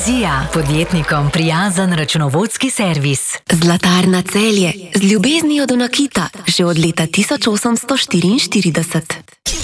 Vizija, podjetnikom prijazen računovodski servis. Zlatarna Celje, z ljubeznijo do nakita, že od leta 1844.